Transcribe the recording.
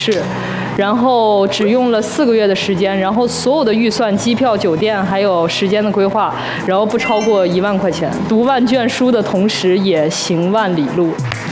是，然后只用了4个月的时间，然后所有的预算、机票、酒店还有时间的规划，然后不超过1万块钱。读万卷书的同时，也行万里路。